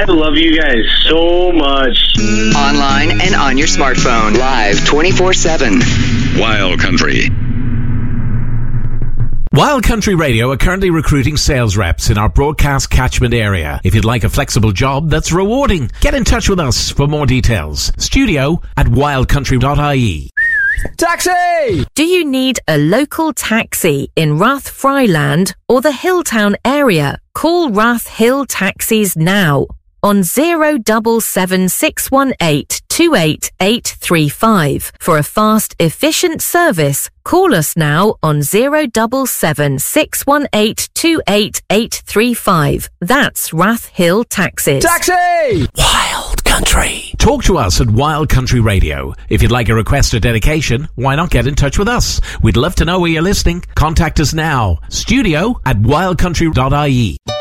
love you guys so much. Online and on your smartphone. Live 24/7. Wild Country. Wild Country Radio are currently recruiting sales reps in our broadcast catchment area. If you'd like a flexible job that's rewarding, get in touch with us for more details. studio@wildcountry.ie. Taxi! Do you need a local taxi in Rathfryland or the Hilltown area? Call Rath Hill Taxis now on 077-618-28835. For a fast, efficient service, call us now on 077-618-28835. That's Rath Hill Taxis. Taxi! Wild Country. Talk to us at Wild Country Radio. If you'd like a request or dedication, why not get in touch with us? We'd love to know where you're listening. Contact us now. studio@wildcountry.ie.